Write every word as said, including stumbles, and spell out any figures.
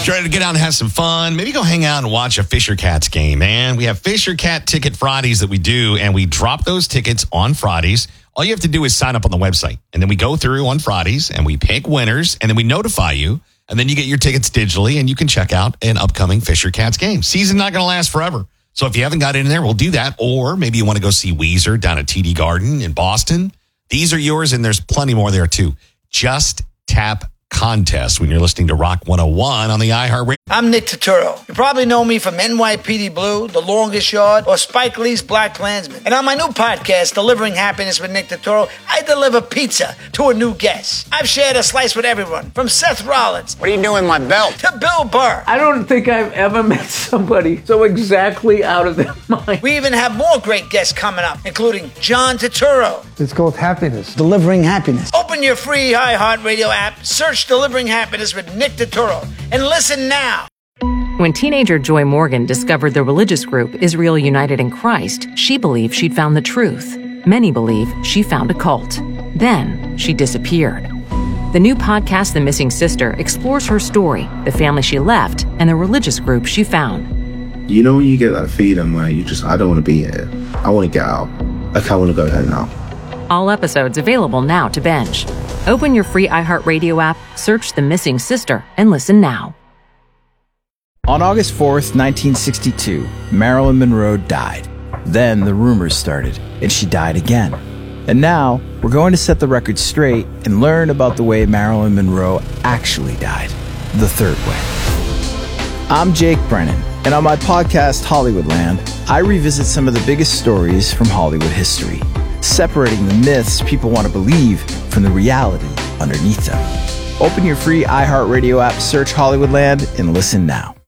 Try to get out and have some fun. Maybe go hang out and watch a Fisher Cats game, man. We have Fisher Cat Ticket Fridays that we do, and we drop those tickets on Fridays. All you have to do is sign up on the website, and then we go through on Fridays, and we pick winners, and then we notify you, and then you get your tickets digitally, and you can check out an upcoming Fisher Cats game. Season's not going to last forever. So if you haven't got in there, we'll do that. Or maybe you want to go see Weezer down at T D Garden in Boston. These are yours, and there's plenty more there, too. Just tap contest when you're listening to Rock one oh one on the iHeartRadio. I'm Nick Turturro. You probably know me from N Y P D Blue, The Longest Yard, or Spike Lee's Black Klansman. And on my new podcast, Delivering Happiness with Nick Turturro, I deliver pizza to a new guest. I've shared a slice with everyone, from Seth Rollins. What are you doing with my belt? To Bill Burr. I don't think I've ever met somebody so exactly out of their mind. We even have more great guests coming up, including John Turturro. It's called happiness. Delivering happiness. Open your free iHeartRadio app, search Delivering Happiness with Nick Turturro, and listen now. When teenager Joy Morgan discovered the religious group Israel United in Christ, she believed she'd found the truth. Many believe she found a cult. Then she disappeared. The new podcast, The Missing Sister, explores her story, the family she left, and the religious group she found. You know when you get that feeling where you just, I don't want to be here. I want to get out. Like, I want to go there now. All episodes available now to binge. Open your free iHeartRadio app, search The Missing Sister, and listen now. On August fourth, nineteen sixty-two, Marilyn Monroe died. Then the rumors started, and she died again. And now, we're going to set the record straight and learn about the way Marilyn Monroe actually died. The third way. I'm Jake Brennan, and on my podcast, Hollywoodland, I revisit some of the biggest stories from Hollywood history, separating the myths people want to believe from the reality underneath them. Open your free iHeartRadio app, search Hollywoodland, and listen now.